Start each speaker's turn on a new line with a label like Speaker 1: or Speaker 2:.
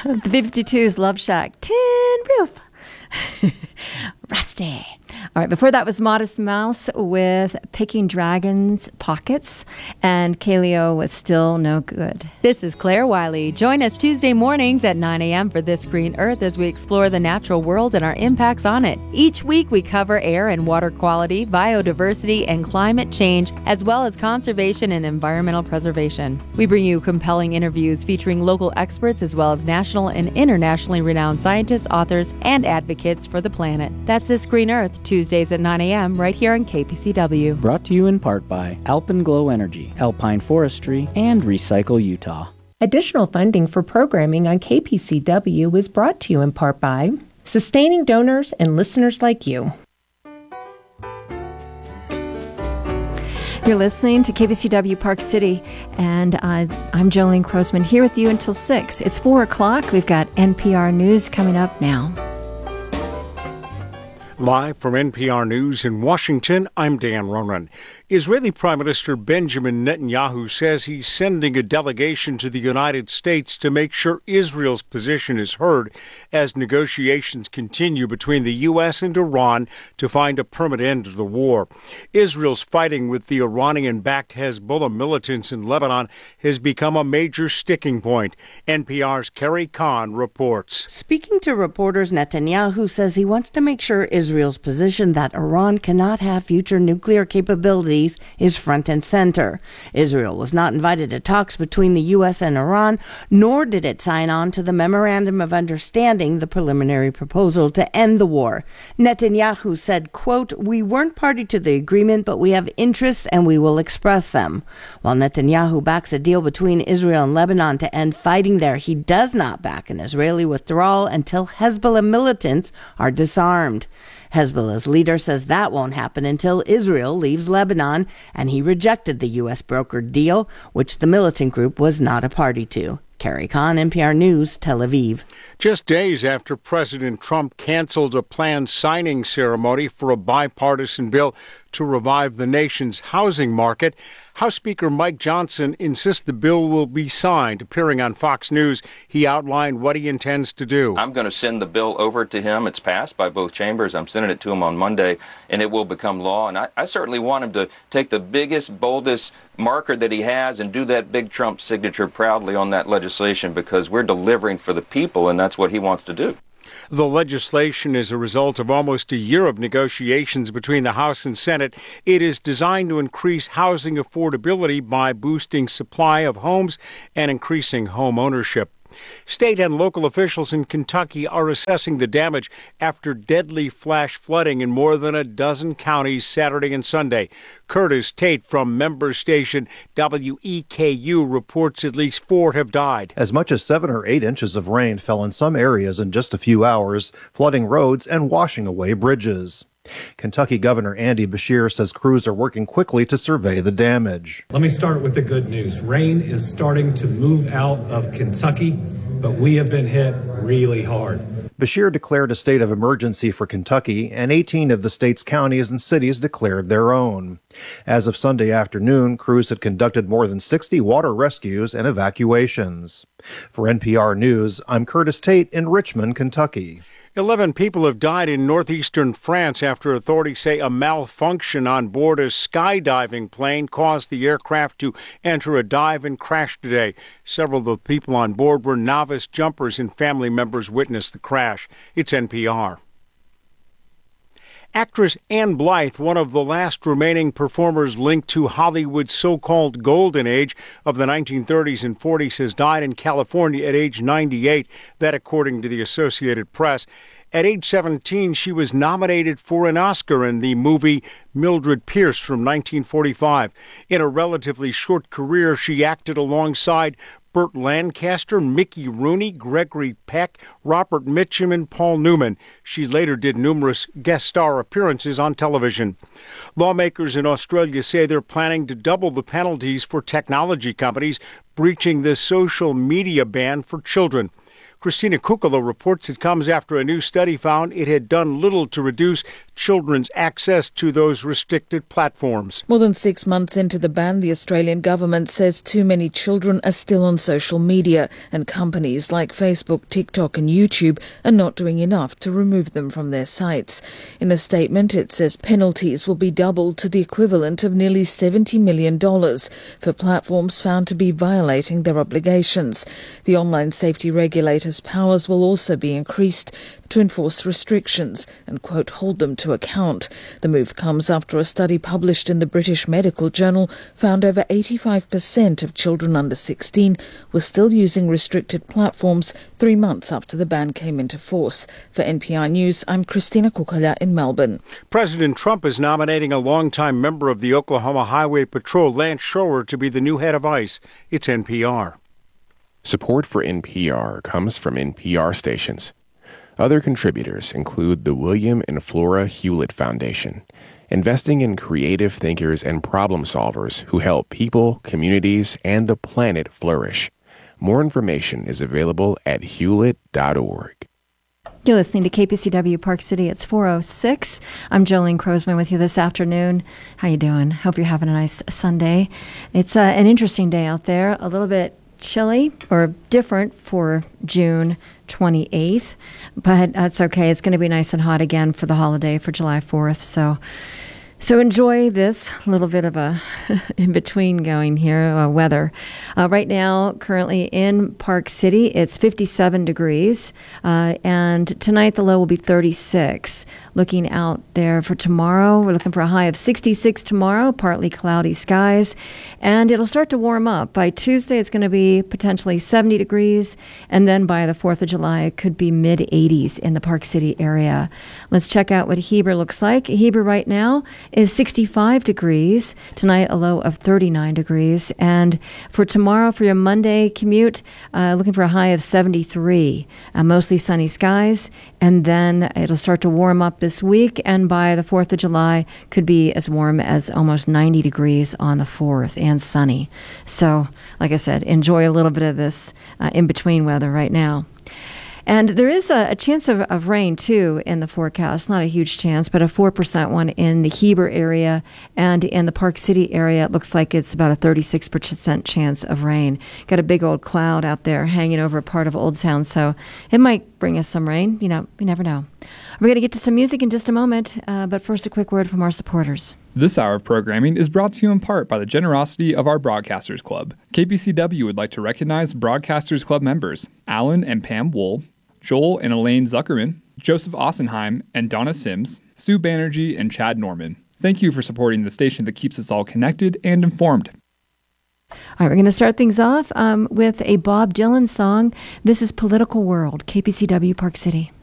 Speaker 1: The B-52's Love Shack. Tin Roof. Rusty. All right, before that was Modest Mouse with Picking Dragons Pockets, and Kaleo with Still No Good.
Speaker 2: This is Claire Wiley. Join us Tuesday mornings at 9 a.m. for This Green Earth as we explore the natural world and our impacts on it. Each week we cover air and water quality, biodiversity, and climate change, as well as conservation and environmental preservation. We bring you compelling interviews featuring local experts as well as national and internationally renowned scientists, authors, and advocates for the planet. That's This Green Earth, Tuesdays at 9 a.m. right here on KPCW.
Speaker 3: Brought to you in part by Alpenglow Energy, Alpine Forestry, and Recycle Utah.
Speaker 4: Additional funding for programming on KPCW is brought to you in part by sustaining donors and listeners like you.
Speaker 1: You're listening to KPCW Park City, and I'm Jolene Croasman here with you until 6. It's 4 o'clock. We've got NPR News coming up now.
Speaker 5: Live from NPR News in Washington, I'm Dan Ronan. Israeli Prime Minister Benjamin Netanyahu says he's sending a delegation to the United States to make sure Israel's position is heard as negotiations continue between the U.S. and Iran to find a permanent end to the war. Israel's fighting with the Iranian-backed Hezbollah militants in Lebanon has become a major sticking point. NPR's Carrie Kahn reports.
Speaker 6: Speaking to reporters, Netanyahu says he wants to make sure Israel's position that Iran cannot have future nuclear capabilities is front and center. Israel was not invited to talks between the U.S. and Iran, nor did it sign on to the Memorandum of Understanding, the preliminary proposal to end the war. Netanyahu said, quote, "We weren't party to the agreement, but we have interests and we will express them." While Netanyahu backs a deal between Israel and Lebanon to end fighting there, he does not back an Israeli withdrawal until Hezbollah militants are disarmed. Hezbollah's leader says that won't happen until Israel leaves Lebanon, and he rejected the U.S. brokered deal, which the militant group was not a party to. Carrie Kahn, NPR News, Tel Aviv.
Speaker 5: Just days after President Trump canceled a planned signing ceremony for a bipartisan bill to revive the nation's housing market, House Speaker Mike Johnson insists the bill will be signed. Appearing on Fox News, he outlined what he intends to do.
Speaker 7: I'm going to send the bill over to him. It's passed by both chambers. I'm sending it to him on Monday, and it will become law. And I certainly want him to take the biggest, boldest marker that he has and do that big Trump signature proudly on that legislation, because we're delivering for the people, and that's what he wants to do.
Speaker 5: The legislation is a result of almost a year of negotiations between the House and Senate. It is designed to increase housing affordability by boosting supply of homes and increasing home ownership. State and local officials in Kentucky are assessing the damage after deadly flash flooding in more than a dozen counties Saturday and Sunday. Curtis Tate from member station WEKU reports at least 4 have died.
Speaker 8: As much as 7 or 8 inches of rain fell in some areas in just a few hours, flooding roads and washing away bridges. Kentucky Governor Andy Beshear says crews are working quickly to survey the damage.
Speaker 9: Let me start with the good news. Rain is starting to move out of Kentucky, but we have been hit really hard.
Speaker 8: Beshear declared a state of emergency for Kentucky, and 18 of the state's counties and cities declared their own. As of Sunday afternoon, crews had conducted more than 60 water rescues and evacuations. For NPR News, I'm Curtis Tate in Richmond, Kentucky.
Speaker 5: 11 people have died in northeastern France after authorities say a malfunction on board a skydiving plane caused the aircraft to enter a dive and crash today. Several of the people on board were novice jumpers, and family members witnessed the crash. It's NPR. Actress Ann Blyth, one of the last remaining performers linked to Hollywood's so-called golden age of the 1930s and 40s, has died in California at age 98, that according to the Associated Press. At age 17, she was nominated for an Oscar in the movie Mildred Pierce from 1945. In a relatively short career, she acted alongside Burt Lancaster, Mickey Rooney, Gregory Peck, Robert Mitchum, and Paul Newman. She later did numerous guest star appearances on television. Lawmakers in Australia say they're planning to double the penalties for technology companies breaching the social media ban for children. Christina Kukala reports it comes after a new study found it had done little to reduce children's access to those restricted platforms.
Speaker 10: More than 6 months into the ban, the Australian government says too many children are still on social media, and companies like Facebook, TikTok and YouTube are not doing enough to remove them from their sites. In a statement, it says penalties will be doubled to the equivalent of nearly $70 million for platforms found to be violating their obligations. The online safety regulator's powers will also be increased to enforce restrictions and, quote, hold them to account. The move comes after a study published in the British Medical Journal found over 85% of children under 16 were still using restricted platforms 3 months after the ban came into force. For NPR News, I'm Christina Kukala in Melbourne.
Speaker 5: President Trump is nominating a longtime member of the Oklahoma Highway Patrol, Lance Schroer, to be the new head of ICE. It's NPR.
Speaker 11: Support for NPR comes from NPR stations. Other contributors include the William and Flora Hewlett Foundation, investing in creative thinkers and problem solvers who help people, communities, and the planet flourish. More information is available at hewlett.org.
Speaker 1: You're listening to KPCW Park City. It's 4:06. I'm Jolene Crosman with you this afternoon. How you doing? Hope you're having a nice Sunday. It's an interesting day out there, a little bit chilly or different for June 28th, but that's okay. It's going to be nice and hot again for the holiday for July 4th. So enjoy this little bit of a in-between going here, weather. Right now, currently in Park City, it's 57 degrees, and tonight the low will be 36. Looking out there for tomorrow, we're looking for a high of 66 tomorrow, partly cloudy skies, and it'll start to warm up. By Tuesday, it's going to be potentially 70 degrees, and then by the 4th of July, it could be mid-80s in the Park City area. Let's check out what Heber looks like. Heber right now is 65 degrees. Tonight, a low of 39 degrees. And for tomorrow, for your Monday commute, looking for a high of 73. Mostly sunny skies. And then it'll start to warm up this week. And by the 4th of July, could be as warm as almost 90 degrees on the 4th and sunny. So, like I said, enjoy a little bit of this in-between weather right now. And there is a chance of rain, too, in the forecast. Not a huge chance, but a 4% one in the Heber area. And in the Park City area, it looks like it's about a 36% chance of rain. Got a big old cloud out there hanging over a part of Old Town, so it might bring us some rain. You never know. We're going to get to some music in just a moment, but first a quick word from our supporters.
Speaker 12: This hour of programming is brought to you in part by the generosity of our Broadcasters Club. KPCW would like to recognize Broadcasters Club members Alan and Pam Wool, Joel and Elaine Zuckerman, Joseph Ossenheim and Donna Sims, Sue Banerjee and Chad Norman. Thank you for supporting the station that keeps us all connected and informed.
Speaker 1: All right, we're going to start things off with a Bob Dylan song. This is Political World, KPCW Park City.